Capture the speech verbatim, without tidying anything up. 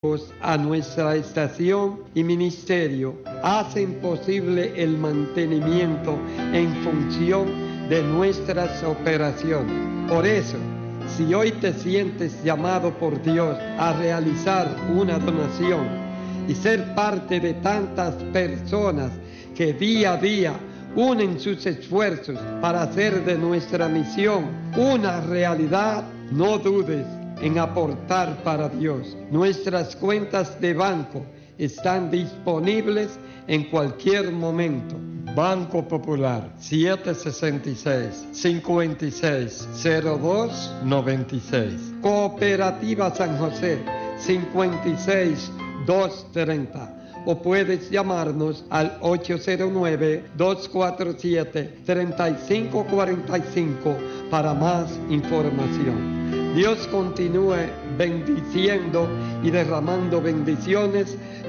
a nuestra estación y ministerio hacen posible el mantenimiento en función de nuestras operaciones. Por eso, si hoy te sientes llamado por Dios a realizar una donación y ser parte de tantas personas que día a día unen sus esfuerzos para hacer de nuestra misión una realidad, no dudes en aportar para Dios. Nuestras cuentas de banco están disponibles en cualquier momento. Banco Popular siete sesenta y seis, cincuenta y seis, cero dos noventa y seis. Cooperativa San José cincuenta y seis, doscientos treinta. O puedes llamarnos al ocho cero nueve, dos cuatro siete, tres cinco cuatro cinco para más información. Dios continúe bendiciendo y derramando bendiciones